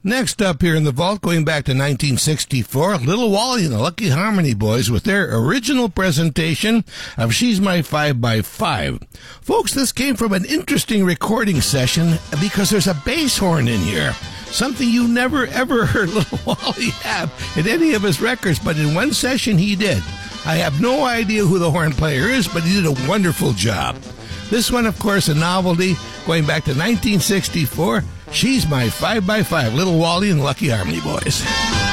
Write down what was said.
Next up here in the vault, going back to 1964, Little Wally and the Lucky Harmony Boys with their original presentation of She's My 5x5. Folks, this came from an interesting recording session because there's a bass horn in here. Something you never ever heard Little Wally have in any of his records, but in one session he did. I have no idea who the horn player is, but he did a wonderful job. This one, of course, a novelty, going back to 1964, She's My 5x5, Little Wally and the Lucky Harmony Boys.